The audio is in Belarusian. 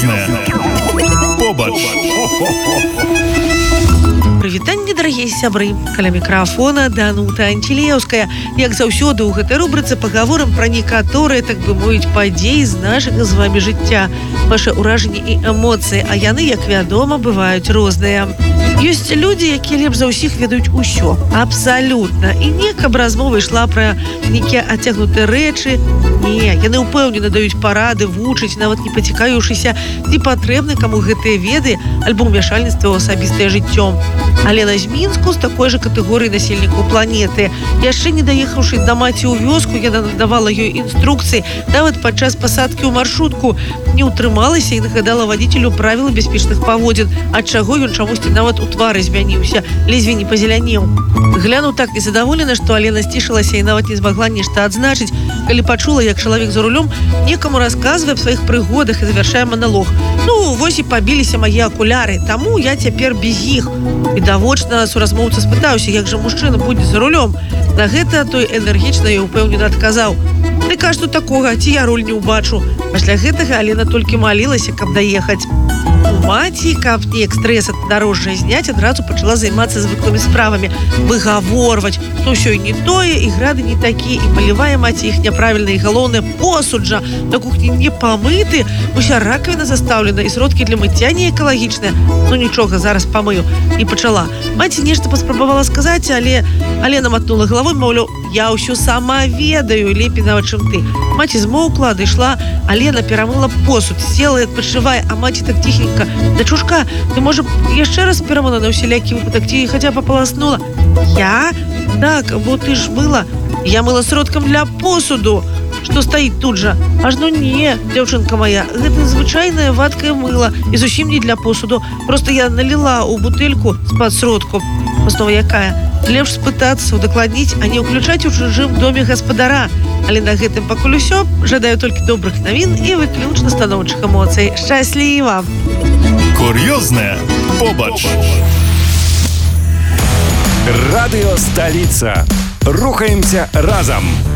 Кур'ёзнае побач. Прывітанне, дарагія сябры, каля мікрафона Данута Антилеўская. Як заўсёды ў гэтай рубрыцы пагаворым пра некаторыя, так бы мовіць, падзеі з нашага з вамі жыцця, вашы ўражанні і эмоцыі, а яны, як вядома, бываюць розныя. Ёсць людзі, якія лепш за ўсіх ведаюць усё, абсалютна, і не каб размова ішла пра нейкія адцягнутыя рэчы. Не, яны ўпэўнена даюць парады, вучаць, нават не пацікавіўшыся, ці патрэбны каму гэтыя веды альбо ўмяшальніцтва ў асабістае жыццё. Алена з Мінску з такой жа катэгорыі насельнікаў планеты. Яшчэ не даехаўшы да маці ў вёску, яна надавала ёй інструкцыі. Нават падчас пасадкі ў маршрутку не ўтрымалася і нагадала вадзіцелю правілы бяспечных паводзін, ад чаго ён чамусьці нават у твары змяніўся, ледзьве не пазелянеў. Глянуў так незадаволена, што Алена сцішылася і нават не змагла нешта адзначыць, калі пачула, як чалавек за рулём некаму расказвае аб сваіх прыгодах і завяршае маналог. Ну, вось і пабіліся мае акуляры, таму я цяпер без іх. Відавочна, суразмоўца спытаўся, як жа мужчына будзе за рулём. На гэта той энергічна і ўпэўнена адказаў: «Ты кажаш, што такога, ці я руль не ўбачу». Пасля гэтага Алена толькі малілася, каб даехаць. У маці, каб неяк стрэс ад дарожжа зняць, адразу пачала займацца звыклымі справамі, выгаворваць, што ўсё і не тое, і грады не такі, і палівае маці іх няправільна, і галоўнае, посуд жа на кухні не памыты, уся ракавіна застаўлена, і сродкі для мыцця не экалагічныя. Ну нічога, зараз памыю. І пачала. Маці нешта паспрабавала сказаць, але Алена матнула галавой, маўляў, я ўсё сама ведаю, лепей нават, чым ты. Маці змоўкла, адышла, Алена перамыла посуд, села і адпачывае, а маці так ціхенька: «Дачушка, ты, можа, яшчэ раз перамыла на ўсялякі выпадак, ці хаця папаласнула?» «Я? Так, бо ты ж мыла. Я мыла сродкам для посуду, што стаіць тут жа». «Аж ну не, дзяўчынка мая, гэта звычайнае вадкае мыла і зусім не для посуду. Просто я наліла ў бутэльку з-пад сродку». Аснова якая? Лепш спытацца, удакладніць, а не ўключаць у чужым доме гаспадара. Але на гэтым пакуль усё. Жадаю толькі добрых навін і выключна станоўчых эмоцый. Шчасліва! Кур'ёзнае побач. Радыё Сталіца. Рухаемся разам.